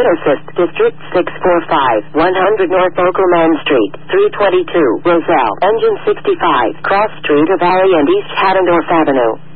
Assist, District 645, 100 North Oakland Street, 322, Roselle, Engine 65, Cross Street of Valley and East Haddendorf Avenue.